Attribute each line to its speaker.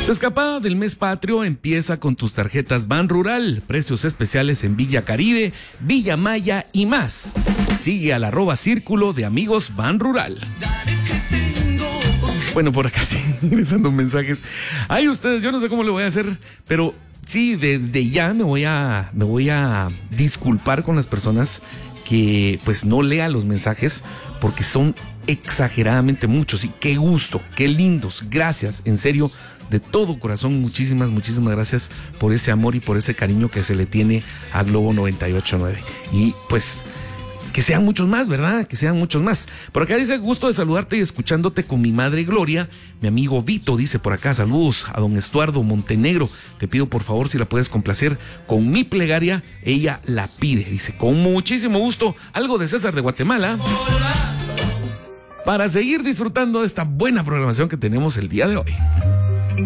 Speaker 1: Tu escapada del mes patrio empieza con tus tarjetas Ban Rural. Precios especiales en Villa Caribe, Villa Maya y más. Sigue al @círculo de amigos Ban Rural. Bueno, por acá sí, ingresando mensajes. Ay, ustedes, yo no sé cómo lo voy a hacer, pero sí, desde ya me voy a disculpar con las personas que pues no lean los mensajes, porque son exageradamente muchos. Y qué gusto, qué lindos. Gracias, en serio, de todo corazón, muchísimas gracias por ese amor y por ese cariño que se le tiene a Globo 98.9. Y pues que sean muchos más, ¿verdad? Que sean muchos más. Por acá dice, gusto de saludarte y escuchándote con mi madre Gloria. Mi amigo Vito dice por acá, saludos a don Estuardo Montenegro. Te pido por favor si la puedes complacer con mi plegaria. Ella la pide, dice, con muchísimo gusto. Algo de César de Guatemala, para seguir disfrutando de esta buena programación que tenemos el día de hoy.